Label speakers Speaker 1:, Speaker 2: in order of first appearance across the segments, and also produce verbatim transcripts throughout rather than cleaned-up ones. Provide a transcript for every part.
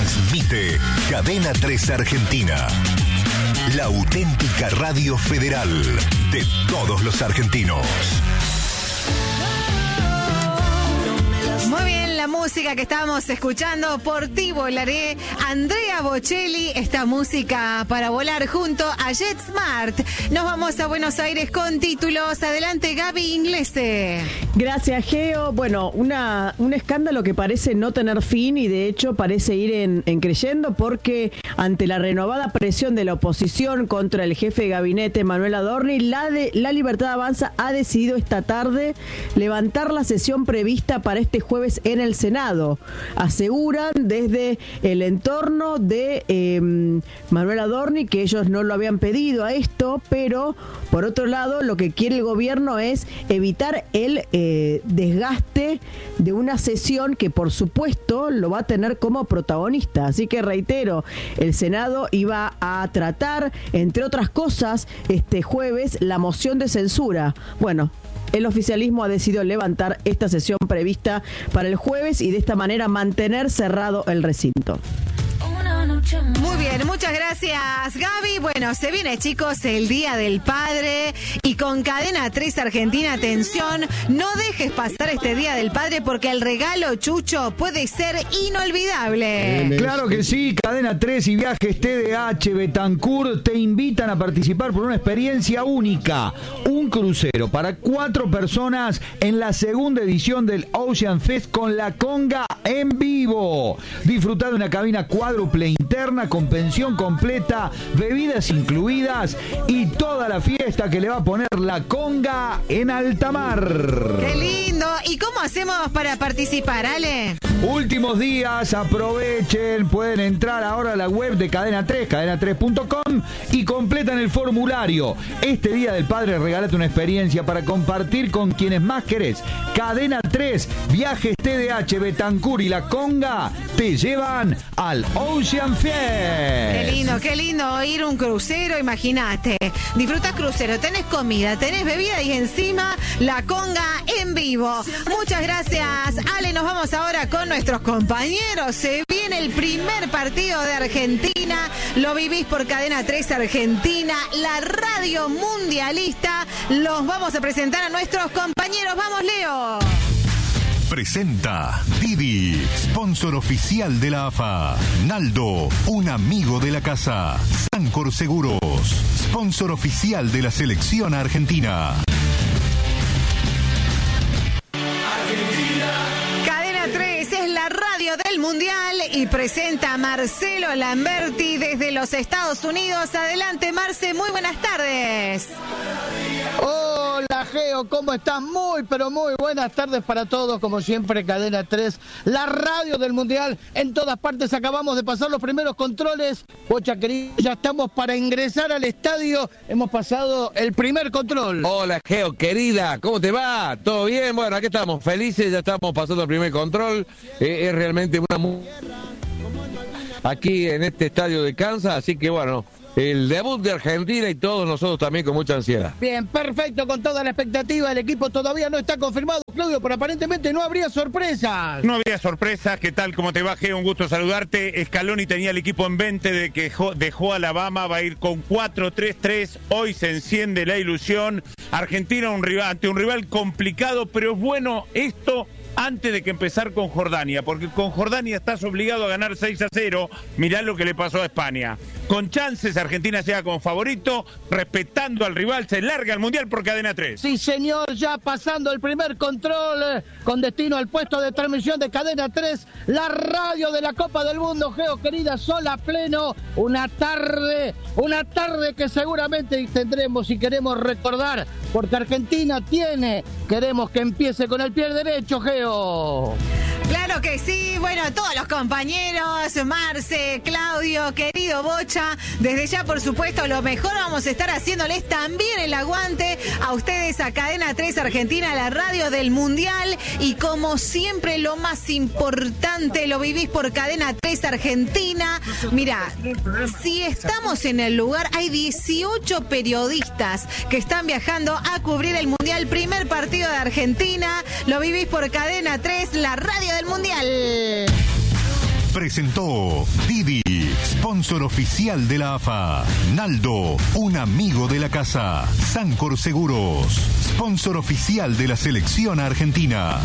Speaker 1: Transmite Cadena tres Argentina. La auténtica radio federal de todos los argentinos.
Speaker 2: Muy bien, la música que estábamos escuchando por Ti Volaré, Andrea Bocelli, esta música para volar junto a JetSmart. Nos vamos a Buenos Aires con títulos. Adelante, Gaby Inglese.
Speaker 3: Gracias, Geo. Bueno, una, un escándalo que parece no tener fin y de hecho parece ir en, en creyendo, porque ante la renovada presión de la oposición contra el jefe de gabinete, Manuel Adorni, la, de, la Libertad Avanza ha decidido esta tarde levantar la sesión prevista para este jueves en el Senado. Aseguran desde el entorno de eh, Manuel Adorni que ellos no lo habían pedido a esto, pero por otro lado lo que quiere el gobierno es evitar el eh, desgaste de una sesión que por supuesto lo va a tener como protagonista. Así que reitero, el Senado iba a tratar, entre otras cosas, este jueves la moción de censura. Bueno, el oficialismo ha decidido levantar esta sesión prevista para el jueves y de esta manera mantener cerrado el recinto.
Speaker 2: Muy bien, muchas gracias, Gaby. Bueno, se viene, chicos, el Día del Padre y con Cadena tres Argentina, atención, no dejes pasar este Día del Padre porque el regalo, Chucho, puede ser inolvidable.
Speaker 4: Claro que sí, Cadena tres y Viajes T D H Betancourt te invitan a participar por una experiencia única, un crucero para cuatro personas en la segunda edición del Ocean Fest con la conga en vivo. Disfrutar de una cabina cuádruple interna con pensión completa, bebidas incluidas y toda la fiesta que le va a poner la conga en alta mar.
Speaker 2: ¡Qué lindo! ¿Y cómo hacemos para participar, Ale?
Speaker 4: Últimos días, aprovechen, pueden entrar ahora a la web de Cadena tres, cadena tres punto com y completan el formulario. Este Día del Padre regálate una experiencia para compartir con quienes más querés. Cadena tres, Viajes T D H, Betancourt y la conga te llevan al Ocean Fest.
Speaker 2: Qué lindo, qué lindo ir a un crucero, imagínate. Disfrutas crucero, tenés comida, tenés bebida y encima la conga en vivo. Muchas gracias, Ale. Nos vamos ahora con nuestros compañeros. Se viene el primer partido de Argentina. Lo vivís por Cadena tres Argentina, la radio mundialista. Los vamos a presentar a nuestros compañeros. ¡Vamos, Leo!
Speaker 1: Presenta Didi, sponsor oficial de la A F A. Naldo, un amigo de la casa. Sancor Seguros, sponsor oficial de la selección argentina.
Speaker 2: Cadena tres es la radio del Mundial y presenta a Marcelo Lamberti desde los Estados Unidos. Adelante, Marce, muy buenas tardes.
Speaker 5: Hola, Geo, ¿cómo estás? Muy, pero muy buenas tardes para todos. Como siempre, Cadena tres, la radio del Mundial. En todas partes acabamos de pasar los primeros controles. Pocha, querido, ya estamos para ingresar al estadio. Hemos pasado el primer control.
Speaker 6: Hola, Geo, querida, ¿cómo te va? ¿Todo bien? Bueno, aquí estamos felices, ya estamos pasando el primer control. Eh, es realmente una... Mu- aquí en este estadio de Kansas, así que bueno... El debut de Argentina y todos nosotros también con mucha ansiedad.
Speaker 5: Bien, perfecto, con toda la expectativa. El equipo todavía no está confirmado, Claudio, pero aparentemente no habría sorpresas.
Speaker 7: No habría sorpresas. ¿Qué tal? ¿Cómo te va, Geo? Un gusto saludarte. Scaloni tenía el equipo en mente de que dejó, dejó a Alabama, va a ir con cuatro tres tres. Hoy se enciende la ilusión. Argentina un rival, ante un rival complicado, pero es bueno esto antes de que empezar con Jordania, porque con Jordania estás obligado a ganar seis a cero. Mirá lo que le pasó a España. Con chances, Argentina llega como favorito, respetando al rival, se larga al Mundial por Cadena tres.
Speaker 5: Sí, señor, ya pasando el primer control, eh, con destino al puesto de transmisión de Cadena tres, la radio de la Copa del Mundo, Geo, querida, sola pleno, una tarde, una tarde que seguramente tendremos y queremos recordar, porque Argentina tiene, queremos que empiece con el pie derecho, Geo.
Speaker 2: Claro que sí, bueno, todos los compañeros, Marce, Claudio, querido Bocha, desde ya por supuesto lo mejor vamos a estar haciéndoles también el aguante a ustedes a Cadena tres Argentina, la radio del Mundial, y como siempre lo más importante lo vivís por Cadena tres Argentina. Mirá, si estamos en el lugar, hay dieciocho periodistas que están viajando a cubrir el Mundial, primer partido de Argentina, lo vivís por Cadena tres, la radio del Mundial.
Speaker 1: presentó Didi, sponsor oficial de la A F A. Naldo, un amigo de la casa. Sancor Seguros, sponsor oficial de la selección argentina.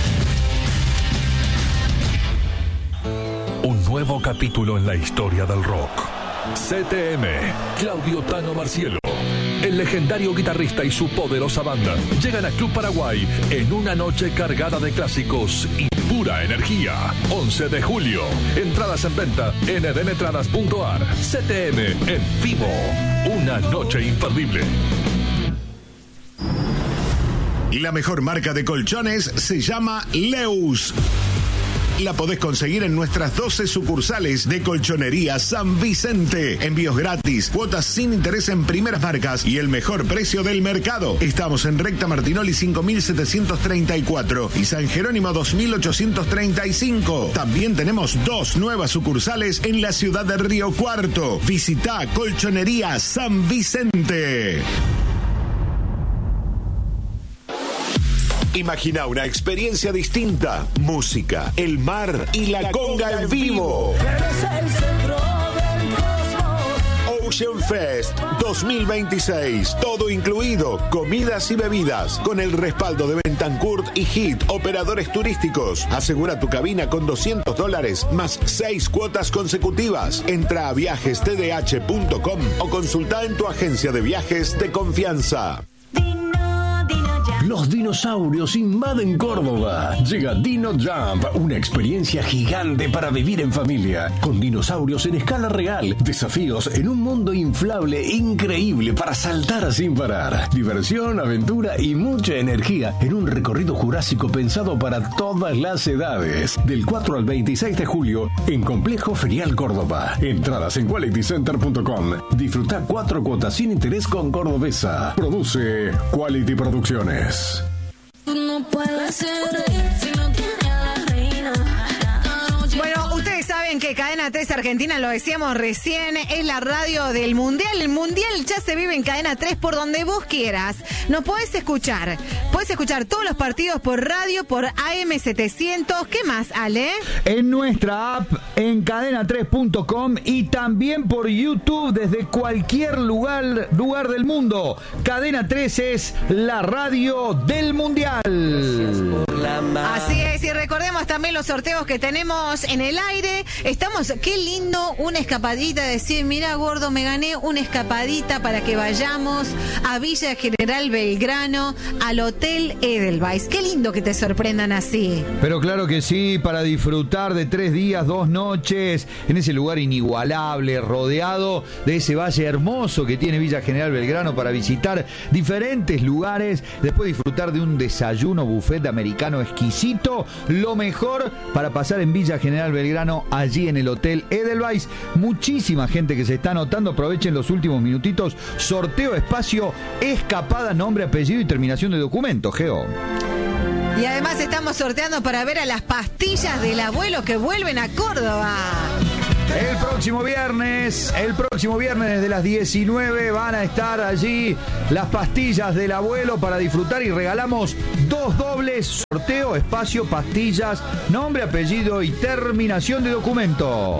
Speaker 8: Un nuevo capítulo en la historia del rock. C T M, Claudio Tano Marcielo, el legendario guitarrista y su poderosa banda llegan a Club Paraguay en una noche cargada de clásicos y pura energía. once de julio, entradas en venta en edenetradas punto ar. C T M en vivo, una noche imperdible.
Speaker 9: La mejor marca de colchones se llama Leus. La podés conseguir en nuestras doce sucursales de Colchonería San Vicente. Envíos gratis, cuotas sin interés en primeras marcas y el mejor precio del mercado. Estamos en Recta Martinoli cinco mil setecientos treinta y cuatro y San Jerónimo dos mil ochocientos treinta y cinco. También tenemos dos nuevas sucursales en la ciudad de Río Cuarto. Visita Colchonería San Vicente. Imagina una experiencia distinta, música, el mar y la conga en vivo. Ocean Fest dos mil veintiséis, todo incluido, comidas y bebidas, con el respaldo de Betancourt y Hit, operadores turísticos. Asegura tu cabina con doscientos dólares más seis cuotas consecutivas. Entra a viajes t d h punto com o consulta en tu agencia de viajes de confianza.
Speaker 10: Los dinosaurios invaden Córdoba. Llega Dino Jump, una experiencia gigante para vivir en familia. Con dinosaurios en escala real, desafíos en un mundo inflable increíble para saltar sin parar. Diversión, aventura y mucha energía en un recorrido jurásico pensado para todas las edades. Del cuatro al veintiséis de julio en Complejo Ferial Córdoba. Entradas en quality center punto com. Disfruta cuatro cuotas sin interés con Cordobesa. Produce Quality Producciones.
Speaker 2: No puede ser si no tiene a la reina. Bueno, ustedes saben que Cadena tres Argentina, lo decíamos recién, es la radio del Mundial. El Mundial ya se vive en Cadena tres por donde vos quieras. Nos podés escuchar. Podés escuchar todos los partidos por radio, por A M setecientos. ¿Qué más, Ale?
Speaker 4: En nuestra app, en cadena tres punto com y también por YouTube desde cualquier lugar, lugar del mundo. Cadena tres es la radio del Mundial.
Speaker 2: Así es, y recordemos también los sorteos que tenemos en el aire. Estamos, qué lindo, una escapadita, decir, mira gordo, me gané una escapadita para que vayamos a Villa General Belgrano, al Hotel Edelweiss. Qué lindo que te sorprendan así.
Speaker 4: Pero claro que sí, para disfrutar de tres días, dos noches, en ese lugar inigualable, rodeado de ese valle hermoso que tiene Villa General Belgrano, para visitar diferentes lugares, después disfrutar de un desayuno buffet americano exquisito, lo mejor para pasar en Villa General Belgrano, allí en el Hotel Edelweiss. Muchísima gente que se está anotando, aprovechen los últimos minutitos. Sorteo espacio, escapada, nombre, apellido y terminación de documento, Geo.
Speaker 2: Y además estamos sorteando para ver a las pastillas del abuelo que vuelven a Córdoba.
Speaker 4: El próximo viernes, el próximo viernes desde las diecinueve van a estar allí las pastillas del abuelo para disfrutar, y regalamos dos dobles. Sorteo, espacio, pastillas, nombre, apellido y terminación de documento.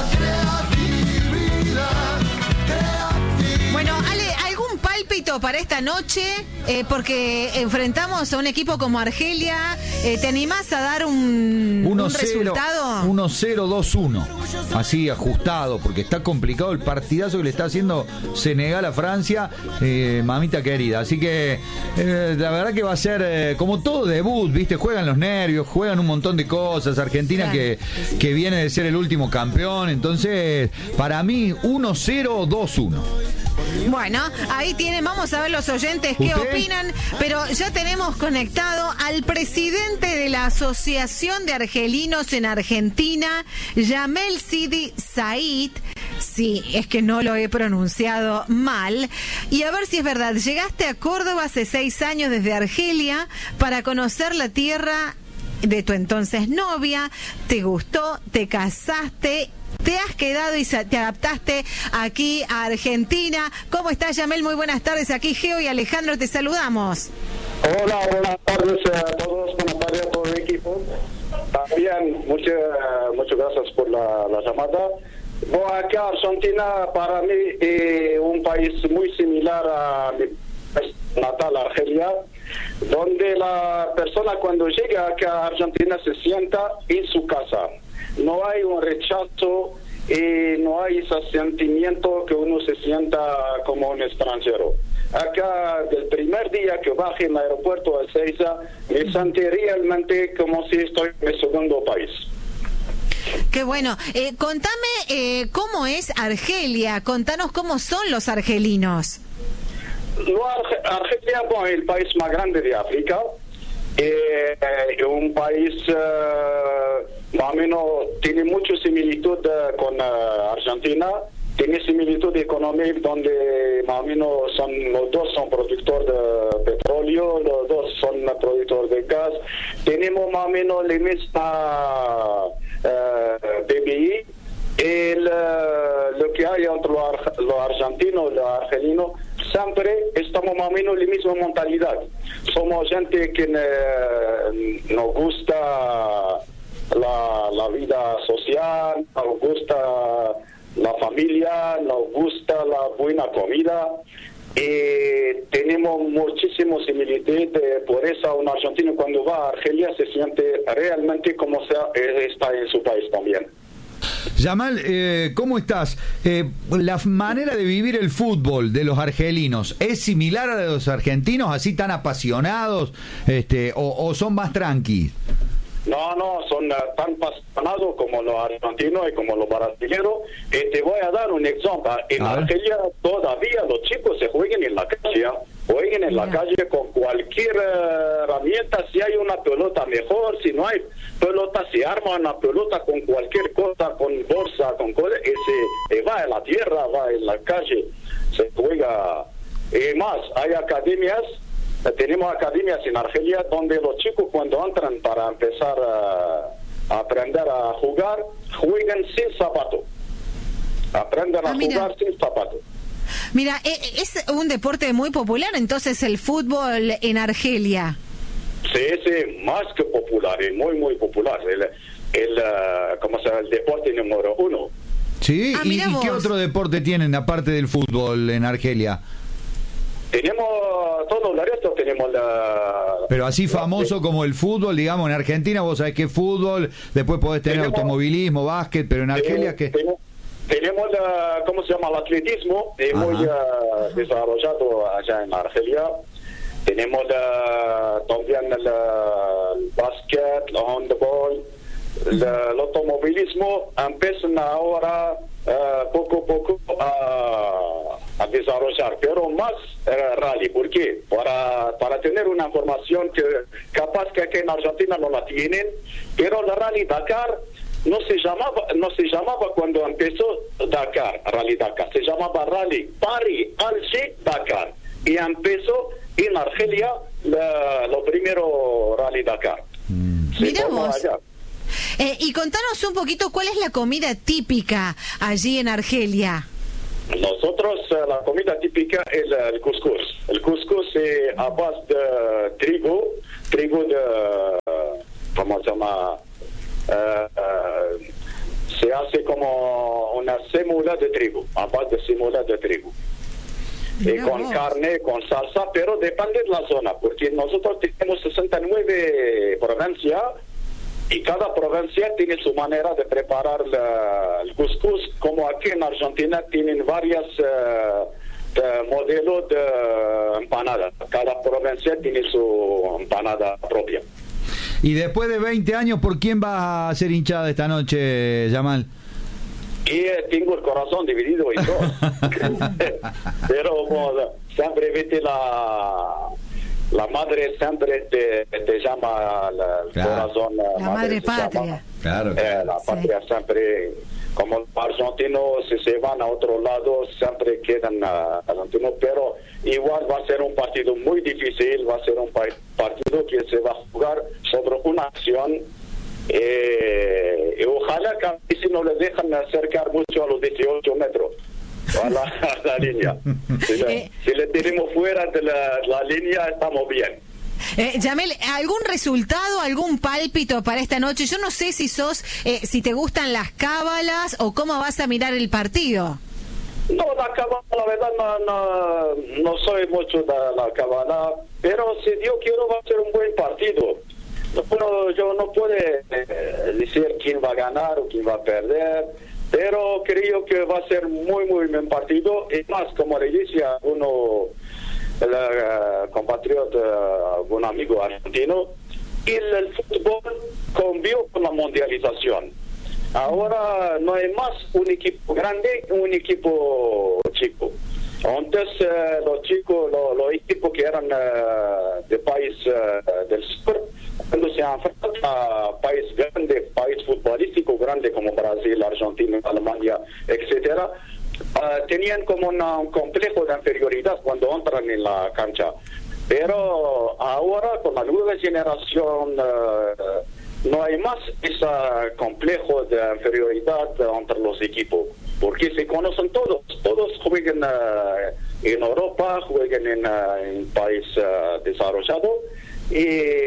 Speaker 2: Bueno, Ale, ¿algún pálpito para esta noche? Eh, porque enfrentamos a un equipo como Argelia. Eh, ¿Te animás a dar un, un resultado?
Speaker 4: uno cero dos uno. Así ajustado, porque está complicado el partidazo que le está haciendo Senegal a Francia, eh, mamita querida. Así que eh, la verdad que va a ser eh, como todo debut, ¿viste? Juegan los nervios, juegan un montón de cosas. Argentina, claro, que, que viene de ser el último campeón. Entonces, para mí, uno cero dos uno.
Speaker 2: Bueno, ahí tienen, vamos a ver los oyentes qué ¿Usted? opinan, pero ya tenemos conectado al presidente de la Asociación de Argelinos en Argentina, Yamel Sidi Said. Sí, es que no lo he pronunciado mal. Y a ver si es verdad, llegaste a Córdoba hace seis años desde Argelia para conocer la tierra de tu entonces novia, te gustó, te casaste, te has quedado y te adaptaste aquí a Argentina. ¿Cómo estás, Yamel? Muy buenas tardes. Aquí Geo y Alejandro te saludamos.
Speaker 11: Hola, buenas tardes a todos. Buenas tardes a todo el equipo. También, muchas muchas gracias por la, la llamada. Bueno, acá Argentina para mí es un país muy similar a mi país natal, Argelia, donde la persona cuando llega acá a Argentina se sienta en su casa. No hay un rechazo y no hay ese sentimiento que uno se sienta como un extranjero. Acá, del primer día que bajé en el aeropuerto de Ezeiza, me sentí realmente como si estoy en mi segundo país.
Speaker 2: Qué bueno. Eh, contame eh, cómo es Argelia, contanos cómo son los argelinos.
Speaker 11: Lo Arge- Argelia, bueno, es el país más grande de África. Eh, eh, un país eh, más o menos tiene mucha similitud eh, con eh, Argentina. Tiene similitud económica donde más o menos son, los dos son productores de petróleo, los dos son productores de gas. Tenemos más o menos la misma uh, P B I. El, uh, lo que hay entre los, ar- los argentinos y los argelinos, siempre estamos más o menos en la misma mentalidad. Somos gente que ne, nos gusta la, la vida social, nos gusta la familia, nos gusta la buena comida y tenemos muchísimas similitudes. Por eso un argentino cuando va a Argelia se siente realmente como sea, está en su país también.
Speaker 4: Yamal, eh, ¿cómo estás? Eh, ¿La manera de vivir el fútbol de los argelinos es similar a la de los argentinos, así tan apasionados, este, o, o son más tranquilos?
Speaker 11: No, no, son uh, tan apasionados como los argentinos y como los brasileños. Eh, te voy a dar un ejemplo. En Argelia todavía los chicos se juegan en la calle, juegan en la calle con cualquier uh, herramienta. Si hay una pelota mejor, si no hay pelota, se arma una pelota con cualquier cosa, con bolsa, con cosas, y se eh, va en la tierra, va en la calle, se juega. Y más, hay academias. Tenemos academias en Argelia donde los chicos cuando entran para empezar a, a aprender a jugar, juegan sin zapato. Aprenden
Speaker 2: Ah,
Speaker 11: a
Speaker 2: mira.
Speaker 11: jugar sin zapato.
Speaker 2: Mira, eh, es un deporte muy popular entonces el fútbol en Argelia.
Speaker 11: Sí, sí, más que popular, es muy, muy popular. El, el, uh, ¿cómo se llama? El deporte número uno.
Speaker 4: Sí,
Speaker 2: Ah,
Speaker 4: ¿y,
Speaker 2: mira
Speaker 4: y qué
Speaker 2: vos.
Speaker 4: otro deporte tienen aparte del fútbol en Argelia?
Speaker 11: Tenemos todo el resto, tenemos la...
Speaker 4: Pero así
Speaker 11: la-
Speaker 4: famoso como el fútbol, digamos, en Argentina vos sabés que es fútbol, después podés tener
Speaker 11: Tenemos-
Speaker 4: automovilismo, básquet, pero en Argelia que...
Speaker 11: Tenemos, tenemos la, ¿cómo se llama? El atletismo, es
Speaker 4: Ajá.
Speaker 11: muy uh, desarrollado allá en Argelia. Tenemos la, también el, el básquet, el handball, el, el automovilismo. Empiezan ahora uh, poco a poco a, a desarrollar, pero más uh, rally. ¿Por qué? Para, para tener una información que capaz que aquí en Argentina no la tienen, pero el Rally Dakar no se llamaba no se llamaba cuando empezó Dakar, Rally Dakar, se llamaba Rally Paris Alger Dakar y empezó en Argelia la, lo primero Rally Dakar. Se
Speaker 2: Mirá
Speaker 11: formó
Speaker 2: vos.
Speaker 11: allá.
Speaker 2: Eh, y contanos un poquito cuál es la comida típica allí en Argelia.
Speaker 11: Nosotros eh, la comida típica es el, el couscous. El couscous es a base de trigo, trigo de, ¿cómo se llama? Eh, eh, se hace como una semula de trigo, a base de semula de trigo. Y
Speaker 2: Mirá
Speaker 11: con
Speaker 2: vos.
Speaker 11: carne, con salsa, pero depende de la zona, porque nosotros tenemos sesenta y nueve provincias y cada provincia tiene su manera de preparar la- el couscous, como aquí en Argentina tienen varias eh, de modelos de empanada. Cada provincia tiene su empanada propia.
Speaker 4: Y después de veinte años, ¿por quién va a ser hinchada esta noche, Yamal?
Speaker 11: Y eh, tengo el corazón dividido en dos. Pero bueno, siempre viste la la madre siempre te, te llama la- el
Speaker 4: Claro.
Speaker 11: corazón.
Speaker 2: La madre
Speaker 11: se llama.
Speaker 2: patria.
Speaker 4: Claro.
Speaker 11: Eh, la patria siempre, como los argentinos, si se van a otro lado, siempre quedan uh, argentinos, pero igual va a ser un partido muy difícil, va a ser un pa- partido que se va a jugar sobre una acción. Eh, y ojalá que si no le dejan acercar mucho a los dieciocho metros a la, a la línea. Si le,
Speaker 2: Eh.
Speaker 11: si le tenemos fuera de la, la línea, estamos bien.
Speaker 2: Eh, Yamel, ¿algún resultado, algún pálpito para esta noche? Yo no sé si sos, eh, si te gustan las cábalas o cómo vas a mirar el partido.
Speaker 11: No, la cábala, la verdad, no, no, no soy mucho de la cábala, pero si Dios quiere va a ser un buen partido. Bueno, yo no puedo eh, decir quién va a ganar o quién va a perder, pero creo que va a ser muy, muy buen partido. Y más, como le decía uno, el uh, compatriota, uh, un amigo argentino, el, el fútbol cambió con la mundialización. Ahora no hay más un equipo grande y un equipo chico. Antes uh, los chicos, los, los equipos que eran uh, de país uh, del sur, cuando se enfrentan a país grande, país futbolístico grande como Brasil, Argentina, Alemania, etcétera, uh, tenían como una, un complejo de inferioridad cuando entran en la cancha. Pero ahora con la nueva generación uh, no hay más ese complejo de inferioridad entre los equipos, porque se conocen todos, todos juegan uh, en Europa, juegan en un uh, país uh, desarrollado, y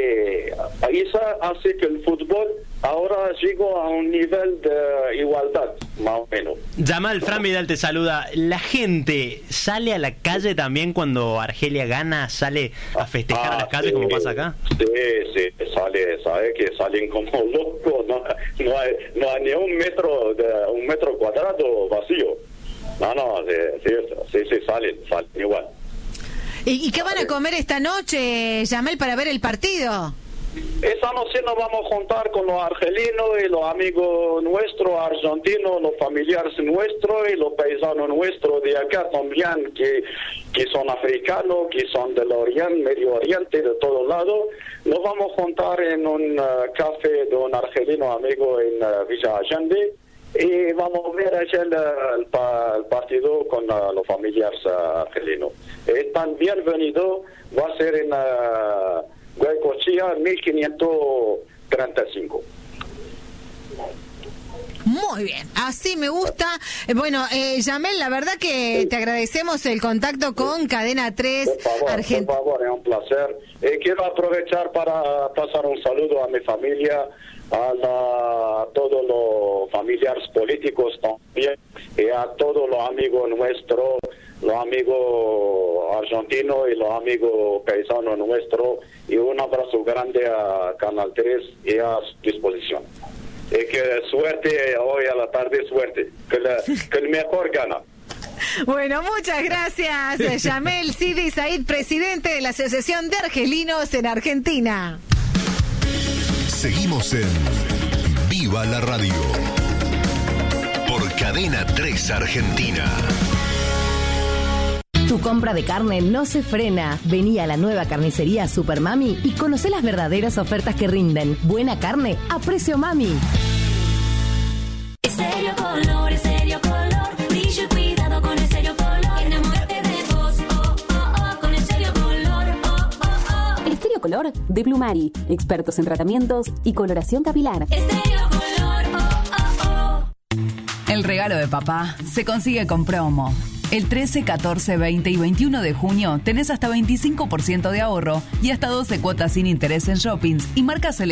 Speaker 11: eso hace que el fútbol ahora llegó a un nivel de igualdad, más o menos.
Speaker 12: Yamal, Fran Vidal te saluda. ¿La gente sale a la calle también cuando Argelia gana? ¿Sale a festejar ah, a las calles sí, como pasa acá?
Speaker 11: Sí, sí, sale, sabe que salen como locos, no, no, hay, no hay ni un metro, de, un metro cuadrado vacío. No, no, sí, sí, sí, sí salen, salen igual.
Speaker 2: ¿Y, ¿Y qué van a comer esta noche, Yamel, para ver el partido?
Speaker 11: Esa noche nos vamos a juntar con los argelinos y los amigos nuestros, argentinos, los familiares nuestros y los paisanos nuestros de acá también, que, que son africanos, que son del Oriente, Medio Oriente, de todos lados. Nos vamos a juntar en un uh, café de un argelino amigo en uh, Villa Allende. Y vamos a ver allá el, el, el partido con uh, los familiares uh, argelinos. Y tan bienvenido va a ser en uh, Guaycochea mil quinientos treinta y cinco.
Speaker 2: Muy bien, así me gusta. Bueno, eh, Yamel, la verdad que sí, te agradecemos el contacto con sí. Cadena tres Argentina.
Speaker 11: Por favor, es un placer. Eh, quiero aprovechar para pasar un saludo a mi familia, a, la, a todos los familiares políticos también, y a todos los amigos nuestros, los amigos argentinos y los amigos paisanos nuestros, y un abrazo grande a Canal tres y a su disposición. Y que suerte hoy a la tarde, suerte, que, la, que el mejor gana.
Speaker 2: Bueno, muchas gracias, Yamel Sidi Said, presidente de la Asociación de Argelinos en Argentina.
Speaker 1: Seguimos en Viva la Radio por Cadena tres Argentina.
Speaker 13: Tu compra de carne no se frena. Vení a la nueva carnicería Super Mami y conocé las verdaderas ofertas que rinden. Buena carne a precio mami.
Speaker 14: Estéreo Color, Estéreo Color, brillo y cuidado con Estéreo Color. Enamórate de vos, oh, oh, oh, con Estéreo Color, oh, oh, oh.
Speaker 15: Estéreo Color de Plumari, expertos en tratamientos y coloración capilar.
Speaker 14: Estéreo Color, oh, oh, oh.
Speaker 16: El regalo de papá se consigue con promo. El trece, catorce, veinte y veintiuno de junio tenés hasta veinticinco por ciento de ahorro y hasta doce cuotas sin interés en shoppings y marcas seleccionadas.